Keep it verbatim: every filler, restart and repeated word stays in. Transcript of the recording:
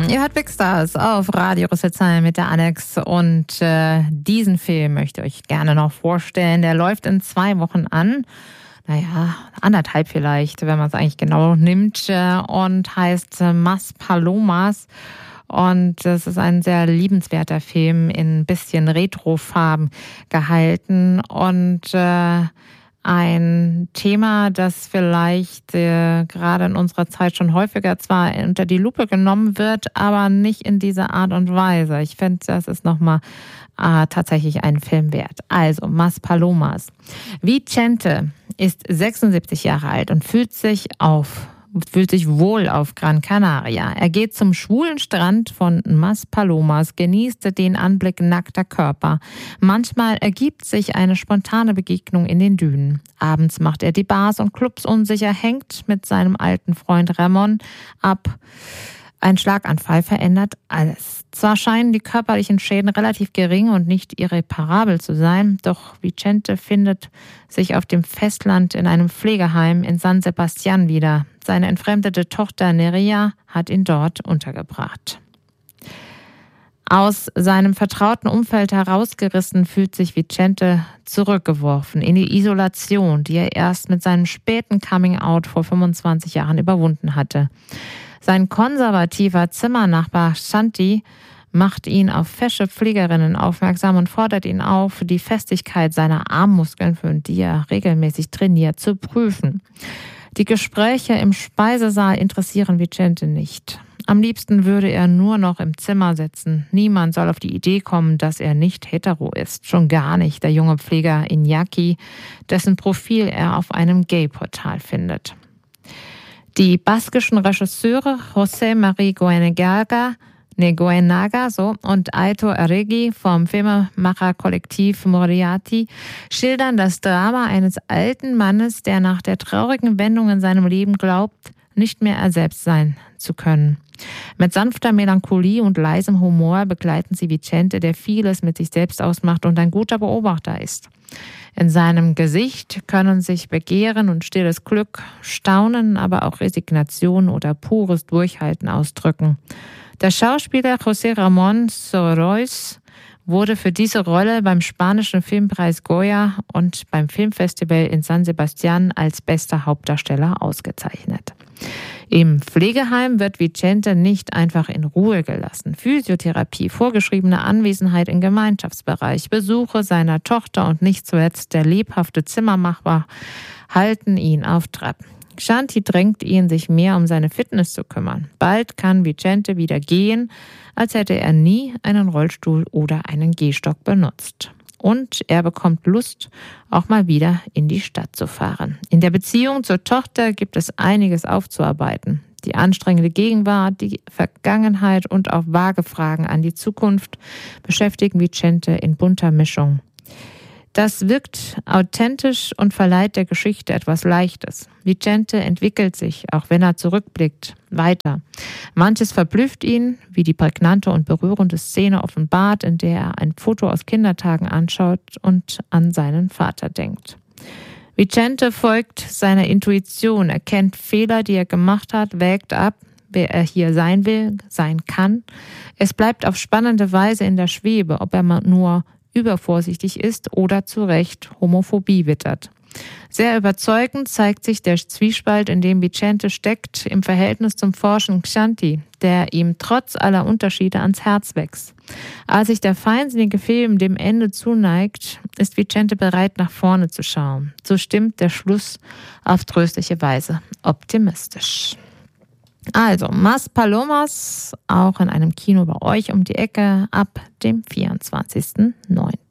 Ihr hört Big Stars auf Radio Rüsselsheim mit der Alex und äh, diesen Film möchte ich euch gerne noch vorstellen. Der läuft in zwei Wochen an. Naja, anderthalb vielleicht, wenn man es eigentlich genau nimmt, äh, und heißt äh, Mas Palomas. Und es ist ein sehr liebenswerter Film, in ein bisschen Retrofarben gehalten und äh, ein Thema, das vielleicht äh, gerade in unserer Zeit schon häufiger zwar unter die Lupe genommen wird, aber nicht in dieser Art und Weise. Ich finde, das ist nochmal äh, tatsächlich einen Film wert. Also, Mas Palomas. Vicente ist sechsundsiebzig Jahre alt und fühlt sich auf fühlt sich wohl auf Gran Canaria. Er geht zum schwulen Strand von Mas Palomas, genießt den Anblick nackter Körper. Manchmal ergibt sich eine spontane Begegnung in den Dünen. Abends macht er die Bars und Clubs unsicher, hängt mit seinem alten Freund Ramon ab. Ein Schlaganfall verändert alles. Zwar scheinen die körperlichen Schäden relativ gering und nicht irreparabel zu sein, doch Vicente findet sich auf dem Festland in einem Pflegeheim in San Sebastián wieder. Seine entfremdete Tochter Nerea hat ihn dort untergebracht. Aus seinem vertrauten Umfeld herausgerissen fühlt sich Vicente zurückgeworfen in die Isolation, die er erst mit seinem späten Coming-out vor fünfundzwanzig Jahren überwunden hatte. Sein konservativer Zimmernachbar Shanti macht ihn auf fesche Pflegerinnen aufmerksam und fordert ihn auf, die Festigkeit seiner Armmuskeln, für die er regelmäßig trainiert, zu prüfen. Die Gespräche im Speisesaal interessieren Vicente nicht. Am liebsten würde er nur noch im Zimmer sitzen. Niemand soll auf die Idee kommen, dass er nicht hetero ist. Schon gar nicht der junge Pfleger Iñaki, dessen Profil er auf einem Gay-Portal findet. Die baskischen Regisseure José María Goenaga, ne, Goenaga so, und Aitor Arregi vom Filmemacherkollektiv Moriarty schildern das Drama eines alten Mannes, der nach der traurigen Wendung in seinem Leben glaubt, nicht mehr er selbst sein zu können. Mit sanfter Melancholie und leisem Humor begleiten sie Vicente, der vieles mit sich selbst ausmacht und ein guter Beobachter ist. In seinem Gesicht können sich Begehren und stilles Glück, Staunen, aber auch Resignation oder pures Durchhalten ausdrücken. Der Schauspieler José Ramón Sorois wurde für diese Rolle beim spanischen Filmpreis Goya und beim Filmfestival in San Sebastián als bester Hauptdarsteller ausgezeichnet. Im Pflegeheim wird Vicente nicht einfach in Ruhe gelassen. Physiotherapie, vorgeschriebene Anwesenheit im Gemeinschaftsbereich, Besuche seiner Tochter und nicht zuletzt der lebhafte Zimmermachbar halten ihn auf Trab. Shanti drängt ihn, sich mehr um seine Fitness zu kümmern. Bald kann Vicente wieder gehen, als hätte er nie einen Rollstuhl oder einen Gehstock benutzt. Und er bekommt Lust, auch mal wieder in die Stadt zu fahren. In der Beziehung zur Tochter gibt es einiges aufzuarbeiten. Die anstrengende Gegenwart, die Vergangenheit und auch vage Fragen an die Zukunft beschäftigen Vicente in bunter Mischung. Das wirkt authentisch und verleiht der Geschichte etwas Leichtes. Vicente entwickelt sich, auch wenn er zurückblickt, weiter. Manches verblüfft ihn, wie die prägnante und berührende Szene offenbart, in der er ein Foto aus Kindertagen anschaut und an seinen Vater denkt. Vicente folgt seiner Intuition, erkennt Fehler, die er gemacht hat, wägt ab, wer er hier sein will, sein kann. Es bleibt auf spannende Weise in der Schwebe, ob er nur übervorsichtig ist oder zu Recht Homophobie wittert. Sehr überzeugend zeigt sich der Zwiespalt, in dem Vicente steckt, im Verhältnis zum Forschen Shanti, der ihm trotz aller Unterschiede ans Herz wächst. Als sich der feinsinnige Film dem Ende zuneigt, ist Vicente bereit, nach vorne zu schauen. So stimmt der Schluss auf tröstliche Weise optimistisch. Also, Mas Palomas, auch in einem Kino bei euch um die Ecke ab dem vierundzwanzigsten neunten